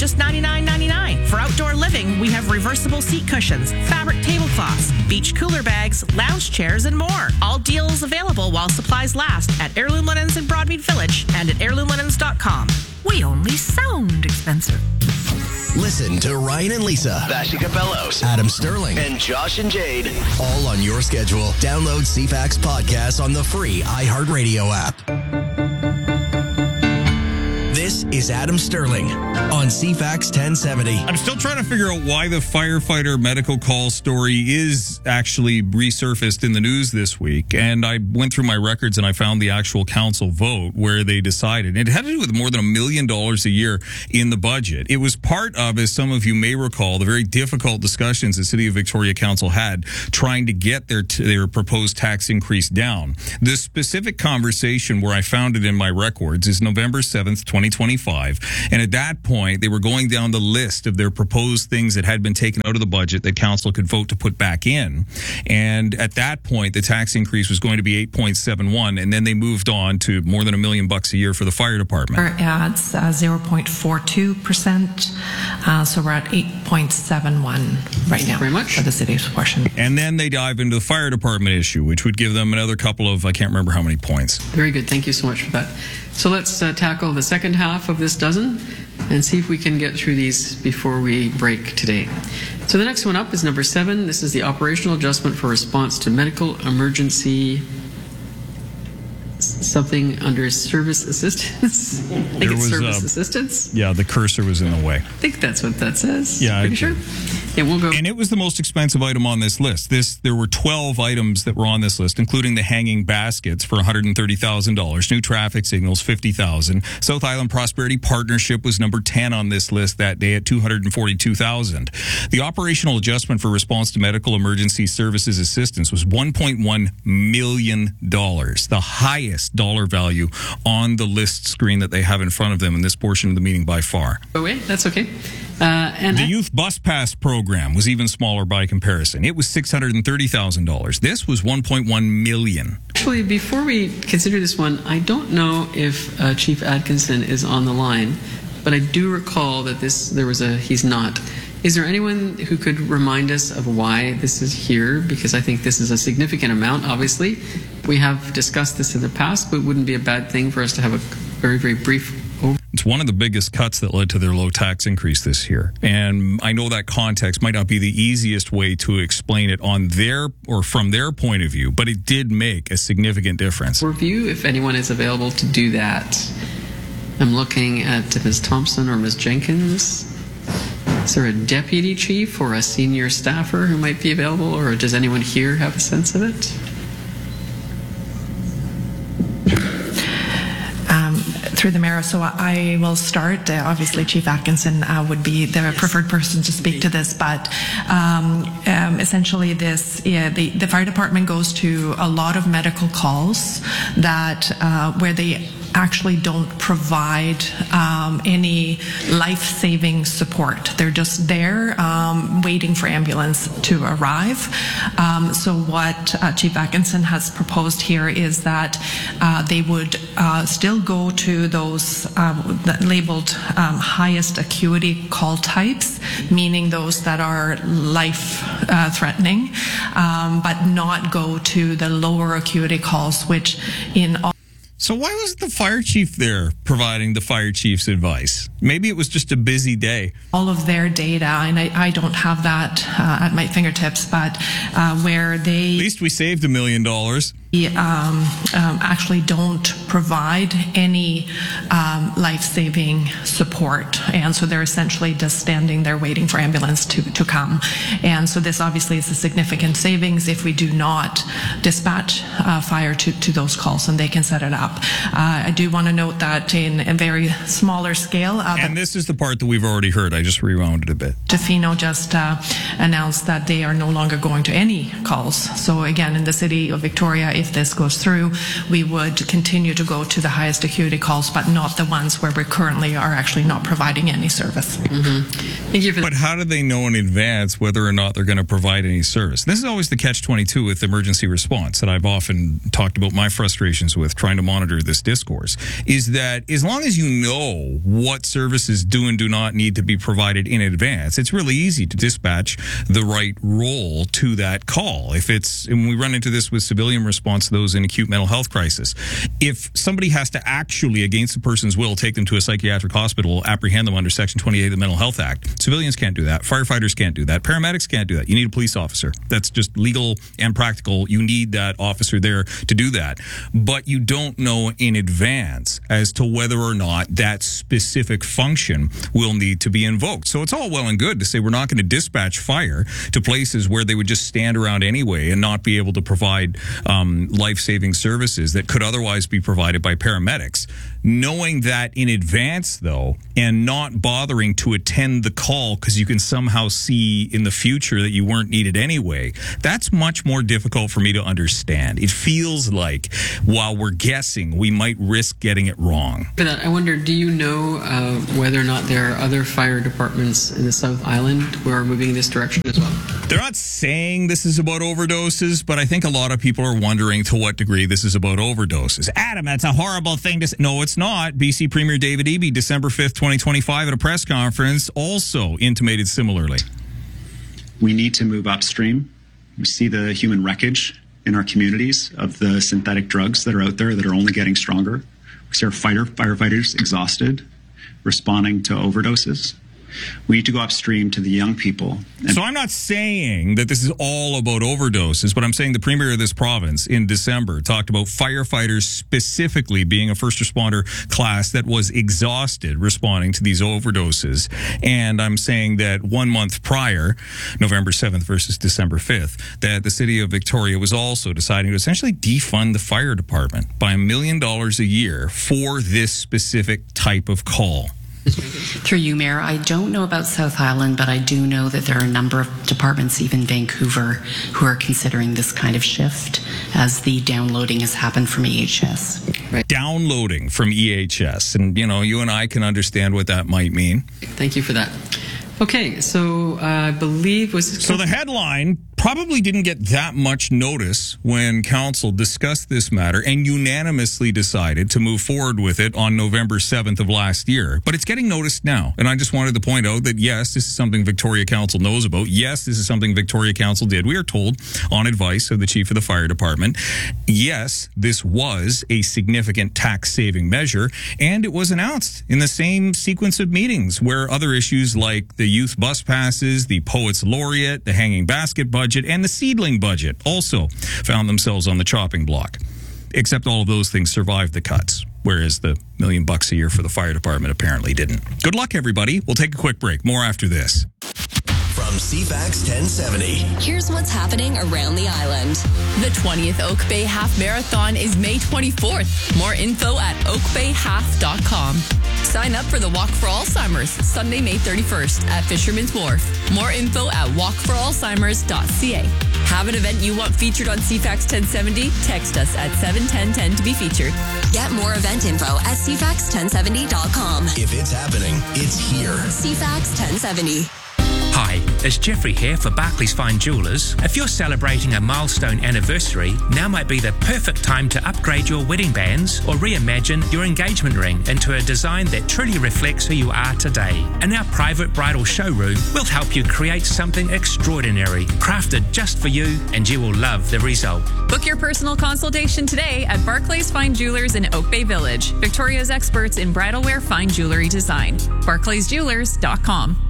just $99.99. For outdoor living, we have reversible seat cushions, fabric tablecloths, beach cooler bags, lounge chairs, and more. All deals available while supplies last at Heirloom Linens in Broadmead Village and at heirloomlinens.com. We only sound expensive. Listen to Ryan and Lisa, Vassy Capellos, Adam Sterling, and Josh and Jade. all on your schedule. Download CFAX podcast on the free iHeartRadio app. This is Adam Sterling on CFAX 1070. I'm still trying to figure out why the firefighter medical call story is actually resurfaced in the news this week. And I went through my records and I found the actual council vote where they decided. It had to do with more than $1 million a year in the budget. It was part of, as some of you may recall, the very difficult discussions the City of Victoria Council had trying to get their proposed tax increase down. The specific conversation where I found it in my records is November 7th, 2025. And at that point, they were going down the list of their proposed things that had been taken out of the budget that council could vote to put back in. And at that point, the tax increase was going to be 8.71. And then they moved on to more than $1 million a year for the fire department. It's 0.42%. So we're at 8.71 right now. Very much for the city's portion. And then they dive into the fire department issue, which would give them another couple of, I can't remember how many points. Very good. Thank you so much for that. So let's tackle the second half of this dozen and see if we can get through these before we break today. So the next one up is number 7. This is the operational adjustment for response to medical emergency, something under service assistance. I think it's service assistance. Yeah, the cursor was in the way. I think that's what that says. Yeah, pretty sure. Yeah, we'll go. And it was the most expensive item on this list. There were 12 items that were on this list, including the hanging baskets for $130,000, new traffic signals, $50,000. South Island Prosperity Partnership was number 10 on this list that day at $242,000. The operational adjustment for response to medical emergency services assistance was $1.1 million, the highest dollar value on the list screen that they have in front of them in this portion of the meeting by far. Oh, wait, that's okay. And the Youth Bus Pass program was even smaller by comparison. It was $630,000. This was $1.1 million. Actually, before we consider this one, I don't know if Chief Atkinson is on the line, but I do recall that he's not. Is there anyone who could remind us of why this is here? Because I think this is a significant amount, obviously. We have discussed this in the past, but it wouldn't be a bad thing for us to have a very, very brief overview. It's one of the biggest cuts that led to their low tax increase this year. And I know that context might not be the easiest way to explain it on from their point of view, but it did make a significant difference. Review, if anyone is available to do that. I'm looking at Ms. Thompson or Ms. Jenkins. Is there a deputy chief or a senior staffer who might be available, or does anyone here have a sense of it? Through the mayor, so I will start. Obviously, Chief Atkinson would be the preferred person to speak to this, but essentially the fire department goes to a lot of medical calls that where they actually don't provide any life-saving support. They're just there waiting for ambulance to arrive. So what Chief Atkinson has proposed here is that they would still go to those labeled highest acuity call types, meaning those that are life-threatening, but not go to the lower acuity calls, which in all. So why wasn't the fire chief there providing the fire chief's advice? Maybe it was just a busy day. All of their data, and I don't have that at my fingertips, but where they... At least we saved $1 million. Actually don't provide any life-saving support, and so they're essentially just standing there waiting for ambulance to come. And so this obviously is a significant savings if we do not dispatch fire to those calls, and they can set it up. I do want to note that in a very smaller scale. And this is the part that we've already heard. I just rewound it a bit. Tofino just announced that they are no longer going to any calls. So again, in the city of Victoria, if this goes through, we would continue to go to the highest acuity calls, but not the ones where we currently are actually not providing any service. Thank you for But how do they know in advance whether or not they're going to provide any service? This is always the catch-22 with emergency response that I've often talked about my frustrations with trying to monitor this discourse, is that as long as you know what services do and do not need to be provided in advance, it's really easy to dispatch the right role to that call. If it's, and we run into this with civilian response to those in acute mental health crisis, if somebody has to actually, against a person's will, take them to a psychiatric hospital, apprehend them under Section 28 of the Mental Health Act, civilians can't do that. Firefighters can't do that. Paramedics can't do that. You need a police officer. That's just legal and practical. You need that officer there to do that. But you don't know in advance as to whether or not that specific function will need to be invoked. So it's all well and good to say we're not going to dispatch fire to places where they would just stand around anyway and not be able to provide life-saving services that could otherwise be provided by paramedics. Knowing that in advance, though, and not bothering to attend the call because you can somehow see in the future that you weren't needed anyway, that's much more difficult for me to understand. It feels like while we're guessing, we might risk getting it wrong. For that, I wonder, do you know whether or not there are other fire departments in the South Island who are moving in this direction as well? They're not saying this is about overdoses, but I think a lot of people are wondering to what degree this is about overdoses. Adam, that's a horrible thing to say. No, it's not. BC Premier David Eby, December 5th, 2025, at a press conference, also intimated similarly. We need to move upstream. We see the human wreckage in our communities of the synthetic drugs that are out there that are only getting stronger. We see our firefighters exhausted, responding to overdoses. We need to go upstream to the young people. So I'm not saying that this is all about overdoses, but I'm saying the premier of this province in December talked about firefighters specifically being a first responder class that was exhausted responding to these overdoses. And I'm saying that 1 month prior, November 7th versus December 5th, that the city of Victoria was also deciding to essentially defund the fire department by $1 million a year for this specific type of call. Through you, Mayor, I don't know about South Island, but I do know that there are a number of departments, even Vancouver, who are considering this kind of shift as the downloading has happened from EHS. Right. Downloading from EHS. And, you know, you and I can understand what that might mean. Thank you for that. Okay, so I believe So the headline probably didn't get that much notice when council discussed this matter and unanimously decided to move forward with it on November 7th of last year. But it's getting noticed now. And I just wanted to point out that, yes, this is something Victoria Council knows about. Yes, this is something Victoria Council did. We are told on advice of the chief of the fire department. Yes, this was a significant tax-saving measure, and it was announced in the same sequence of meetings where other issues like the youth bus passes, the Poets Laureate, the hanging basket budget, and the seedling budget also found themselves on the chopping block. Except all of those things survived the cuts, whereas the $1 million a year for the fire department apparently didn't. Good luck, everybody. We'll take a quick break. More after this. From CFAX 1070. Here's what's happening around the island. The 20th Oak Bay Half Marathon is May 24th. More info at oakbayhalf.com. Sign up for the Walk for Alzheimer's, Sunday, May 31st at Fisherman's Wharf. More info at walkforalzheimers.ca. Have an event you want featured on CFAX 1070? Text us at 71010 to be featured. Get more event info at cfax1070.com. If it's happening, it's here. CFAX 1070. Hi, it's Jeffrey here for Barclays Fine Jewellers. If you're celebrating a milestone anniversary, now might be the perfect time to upgrade your wedding bands or reimagine your engagement ring into a design that truly reflects who you are today. In our private bridal showroom, we'll help you create something extraordinary, crafted just for you, and you will love the result. Book your personal consultation today at Barclays Fine Jewelers in Oak Bay Village, Victoria's experts in bridal wear fine jewelry design. BarclaysJewelers.com.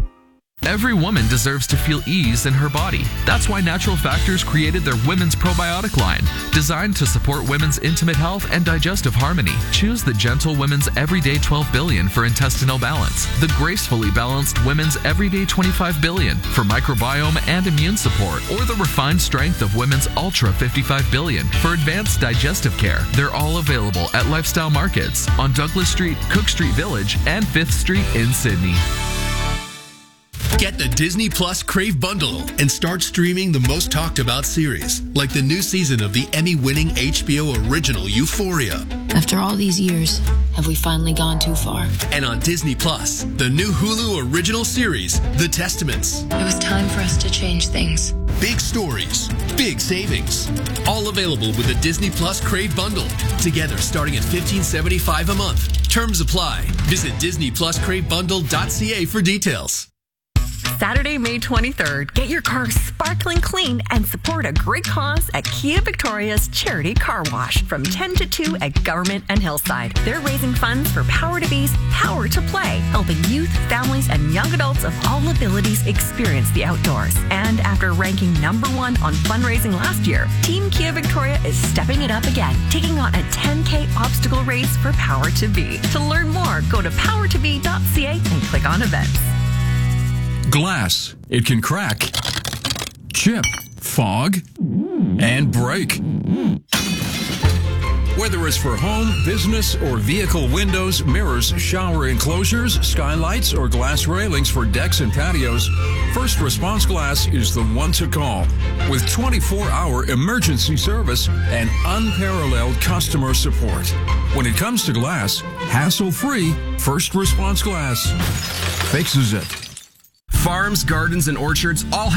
Every woman deserves to feel ease in her body. That's why Natural Factors created their Women's Probiotic line, designed to support women's intimate health and digestive harmony. Choose the Gentle Women's Everyday 12 Billion for intestinal balance, the Gracefully Balanced Women's Everyday 25 Billion for microbiome and immune support, or the Refined Strength of Women's Ultra 55 Billion for advanced digestive care. They're all available at Lifestyle Markets on Douglas Street, Cook Street Village, and 5th Street in Sydney. Get the Disney Plus Crave Bundle and start streaming the most talked about series, like the new season of the Emmy-winning HBO original Euphoria. After all these years, have we finally gone too far? And on Disney Plus, the new Hulu original series, The Testaments. It was time for us to change things. Big stories, big savings. All available with the Disney Plus Crave Bundle. Together starting at $15.75 a month. Terms apply. Visit DisneyPlusCraveBundle.ca for details. Saturday, May 23rd, get your car sparkling clean and support a great cause at Kia Victoria's Charity Car Wash from 10 to 2 at Government and Hillside. They're raising funds for Power to Be's Power to Play, helping youth, families, and young adults of all abilities experience the outdoors. And after ranking #1 on fundraising last year, Team Kia Victoria is stepping it up again, taking on a 10K obstacle race for Power to Be. To learn more, go to powertobe.ca and click on events. Glass. It can crack, chip, fog, and break. Whether it's for home, business, or vehicle windows, mirrors, shower enclosures, skylights, or glass railings for decks and patios, First Response Glass is the one to call. With 24-hour emergency service and unparalleled customer support. When it comes to glass, hassle-free, First Response Glass fixes it. Farms, gardens, and orchards all